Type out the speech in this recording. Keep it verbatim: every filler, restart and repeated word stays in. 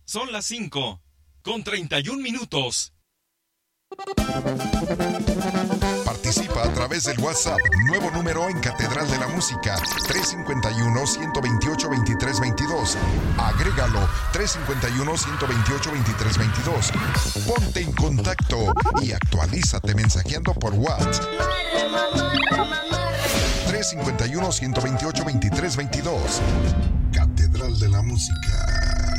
Son las cinco, con treinta y un minutos. Participa a través del WhatsApp, nuevo número en Catedral de la Música, tres cinco uno, uno dos ocho, dos tres dos dos. Agrégalo, tres cinco uno, uno dos ocho, dos tres dos dos. Ponte en contacto y actualízate mensajeando por WhatsApp. tres cinco uno, uno dos ocho, dos tres dos dos. Catedral de la Música.